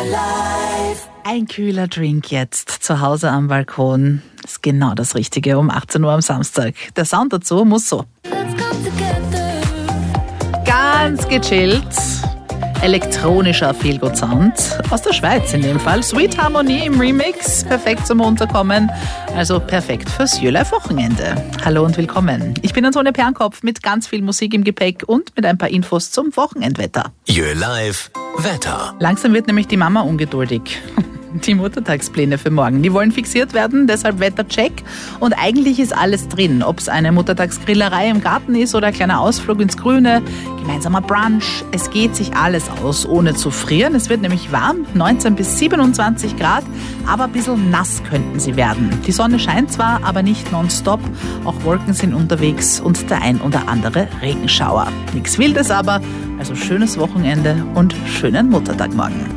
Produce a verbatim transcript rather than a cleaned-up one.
Ein kühler Drink jetzt zu Hause am Balkon. Ist genau das Richtige um achtzehn Uhr am Samstag. Der Sound dazu muss so. Ganz gechillt. Elektronischer Feelgood-Sound aus der Schweiz in dem Fall. Sweet Harmonie im Remix, perfekt zum Runterkommen, also perfekt fürs Jö-Live-Wochenende. Hallo und willkommen. Ich bin Antonia Pernkopf mit ganz viel Musik im Gepäck und mit ein paar Infos zum Wochenendwetter. Jö-Live-Wetter. Langsam wird nämlich die Mama ungeduldig. Die Muttertagspläne für morgen, die wollen fixiert werden, deshalb Wettercheck. Und eigentlich ist alles drin, ob es eine Muttertagsgrillerei im Garten ist oder ein kleiner Ausflug ins Grüne, gemeinsamer Brunch. Es geht sich alles aus, ohne zu frieren. Es wird nämlich warm, neunzehn bis siebenundzwanzig Grad, aber ein bisschen nass könnten sie werden. Die Sonne scheint zwar, aber nicht nonstop. Auch Wolken sind unterwegs und der ein oder andere Regenschauer. Nichts Wildes aber, also schönes Wochenende und schönen Muttertag morgen.